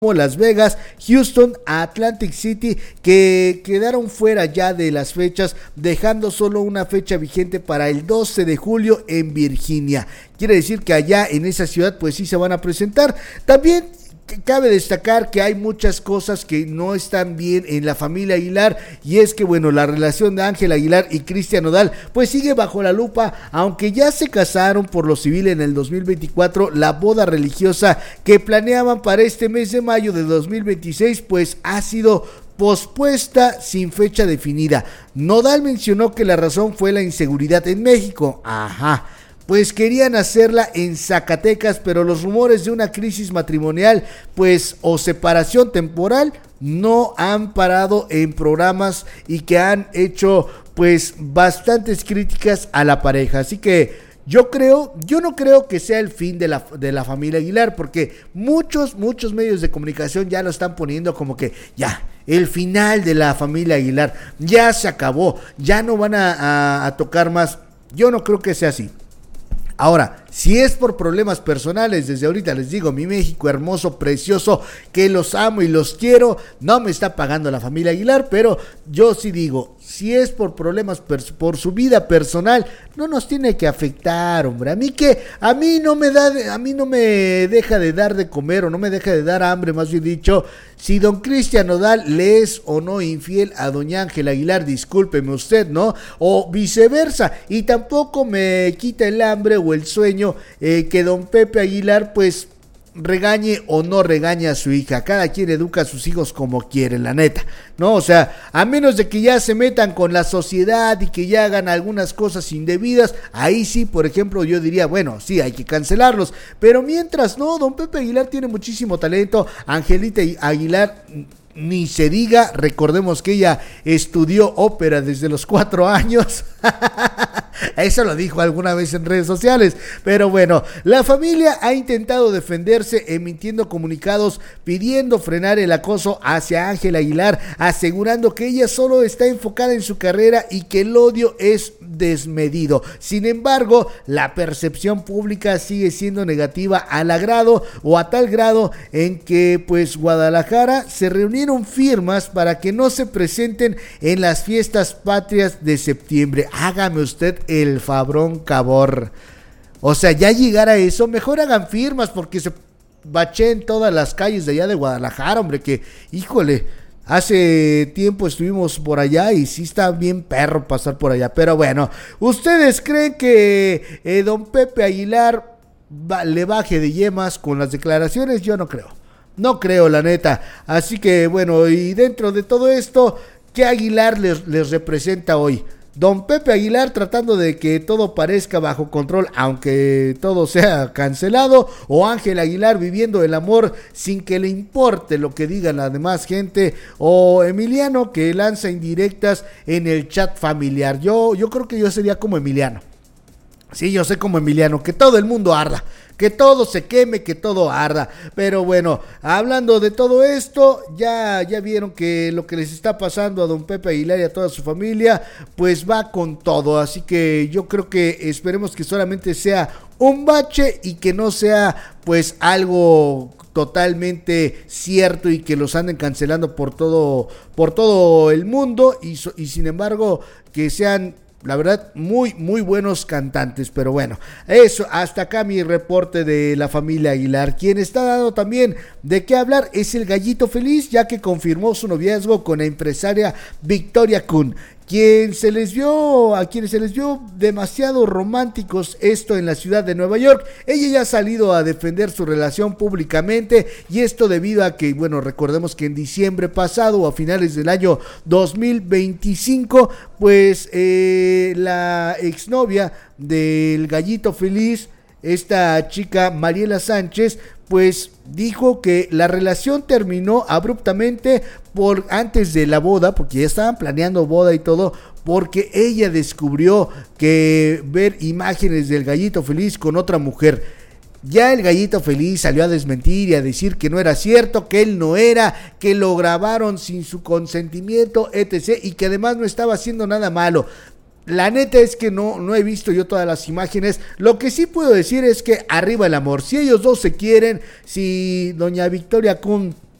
Las Vegas, Houston, Atlantic City, que quedaron fuera ya de las fechas, dejando solo una fecha vigente para el 12 de julio en Virginia. Quiere decir que allá en esa ciudad pues sí se van a presentar. También cabe destacar que hay muchas cosas que no están bien en la familia Aguilar, y es que bueno, la relación de Ángel Aguilar y Cristian Nodal pues sigue bajo la lupa, aunque ya se casaron por lo civil en el 2024. La boda religiosa que planeaban para este mes de mayo de 2026 pues ha sido pospuesta sin fecha definida. Nodal mencionó que la razón fue la inseguridad en México. Pues querían hacerla en Zacatecas, pero los rumores de una crisis matrimonial, pues, o separación temporal, no han parado en programas y que han hecho, pues, bastantes críticas a la pareja. Así que yo no creo que sea el fin de la familia Aguilar, porque muchos medios de comunicación ya lo están poniendo como que ya, el final de la familia Aguilar, ya se acabó, ya no van a tocar más. Yo no creo que sea así. Ahora, si es por problemas personales, desde ahorita les digo, mi México hermoso, precioso, que los amo y los quiero, no me está pagando la familia Aguilar, pero yo sí digo, si es por problemas por su vida personal, no nos tiene que afectar, hombre. A mí no me deja de dar de comer, o no me deja de dar hambre, más bien dicho, si don Cristian Nodal le es o no infiel a doña Ángela Aguilar, discúlpeme usted, ¿no? O viceversa, y tampoco me quita el hambre o el sueño que don Pepe Aguilar pues regañe o no regañe a su hija. Cada quien educa a sus hijos como quiere, la neta, ¿no? O sea, a menos de que ya se metan con la sociedad y que ya hagan algunas cosas indebidas, ahí sí, por ejemplo, yo diría, bueno, sí, hay que cancelarlos, pero mientras no, don Pepe Aguilar tiene muchísimo talento. Angelita Aguilar, ni se diga, recordemos que ella estudió ópera desde los 4 años. Eso lo dijo alguna vez en redes sociales. Pero bueno, la familia ha intentado defenderse emitiendo comunicados pidiendo frenar el acoso hacia Ángela Aguilar, asegurando que ella solo está enfocada en su carrera y que el odio es desmedido. Sin embargo, la percepción pública sigue siendo negativa al agrado o a tal grado en que pues Guadalajara se reunieron firmas para que no se presenten en las fiestas patrias de septiembre. Hágame usted el fabrón cabor. O sea, ya llegar a eso, mejor hagan firmas, porque se bacheen todas las calles de allá de Guadalajara, hombre, que híjole, hace tiempo estuvimos por allá y sí está bien perro pasar por allá. Pero bueno, ¿ustedes creen que don Pepe Aguilar le baje de yemas con las declaraciones? Yo no creo. No creo, la neta. Así que bueno, y dentro de todo esto, ¿qué Aguilar les representa hoy? Don Pepe Aguilar tratando de que todo parezca bajo control, aunque todo sea cancelado, o Ángel Aguilar viviendo el amor sin que le importe lo que digan la demás gente, o Emiliano que lanza indirectas en el chat familiar. Yo creo que yo sería como Emiliano. Sí, yo sé como Emiliano, que todo el mundo arda, que todo se queme, que todo arda. Pero bueno, hablando de todo esto, ya vieron que lo que les está pasando a don Pepe Aguilar y a toda su familia, pues va con todo. Así que yo creo que esperemos que solamente sea un bache y que no sea pues algo totalmente cierto y que los anden cancelando por todo el mundo y sin embargo que sean, la verdad, muy buenos cantantes. Pero bueno, eso, hasta acá mi reporte de la familia Aguilar. Quien está dando también de qué hablar es el Gallito Feliz, ya que confirmó su noviazgo con la empresaria Victoria Kun, a quienes se les vio demasiado románticos esto en la ciudad de Nueva York. Ella ya ha salido a defender su relación públicamente, y esto debido a que, bueno, recordemos que en diciembre pasado o a finales del año 2025, pues la exnovia del Gallito Feliz, esta chica Mariela Sánchez, pues dijo que la relación terminó abruptamente antes de la boda, porque ya estaban planeando boda y todo, porque ella descubrió que ver imágenes del Gallito Feliz con otra mujer. Ya el Gallito Feliz salió a desmentir y a decir que no era cierto, que él no era, que lo grabaron sin su consentimiento, etc., y que además no estaba haciendo nada malo. La neta es que no he visto yo todas las imágenes. Lo que sí puedo decir es que arriba el amor. Si ellos dos se quieren, si doña Victoria Kun